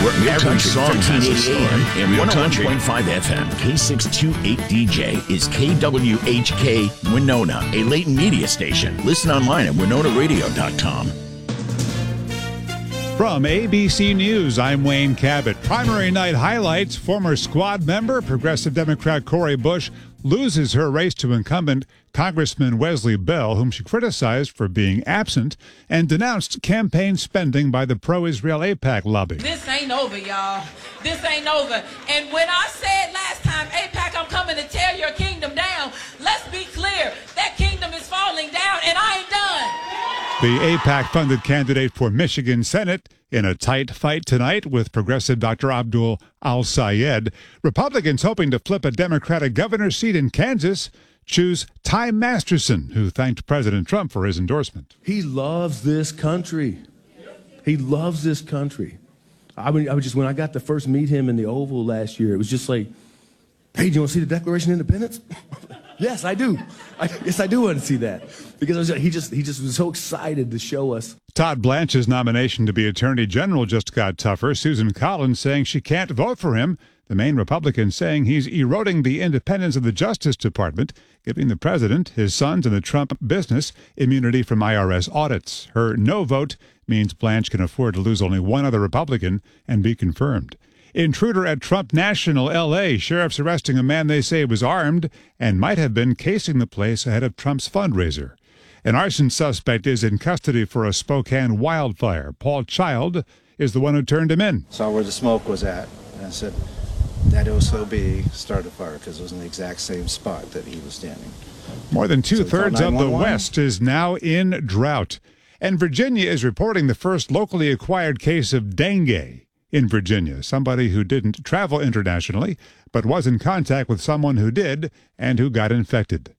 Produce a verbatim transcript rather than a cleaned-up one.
Real Every Country, song thirteen has a eighty A M story. and Real one oh one Country. point five F M, K six twenty-eight D J is K W H K Winona, a Leighton media station. Listen online at winona radio dot com. From A B C News, I'm Wayne Cabot. Primary night highlights: former squad member, Progressive Democrat Cori Bush loses her race to incumbent Congressman Wesley Bell, whom she criticized for being absent and denounced campaign spending by the pro-Israel AIPAC lobby. This ain't over, y'all. This ain't over. And when I said last time, AIPAC, I'm coming to tear your kingdom down, let's be clear, that kingdom is falling down, and I ain't done. The AIPAC-funded candidate for Michigan Senate in a tight fight tonight with progressive Doctor Abdul Al-Sayed. Republicans hoping to flip a Democratic governor's seat in Kansas choose Ty Masterson, who thanked President Trump for his endorsement. He loves this country. He loves this country. I mean, I was just, when I got to first meet him in the Oval last year, it was just like, hey, do you want to see the Declaration of Independence? Yes, I do. I, yes, I do want to see that. Because I was, he just he just was so excited to show us. Todd Blanche's nomination to be Attorney General just got tougher. Susan Collins saying she can't vote for him. The main Republican saying he's eroding the independence of the Justice Department, giving the president, his sons, and the Trump business immunity from I R S audits. Her no vote means Blanche can afford to lose only one other Republican and be confirmed. Intruder at Trump National L A. Sheriffs arresting a man they say was armed and might have been casing the place ahead of Trump's fundraiser. An arson suspect is in custody for a Spokane wildfire. Paul Child is the one who turned him in. Saw where the smoke was at, and I said that it was so big, started a fire, because it was in the exact same spot that he was standing. More than two-thirds So of the nine one one? West is now in drought. And Virginia is reporting the first locally acquired case of dengue in Virginia. Somebody who didn't travel internationally, but was in contact with someone who did and who got infected.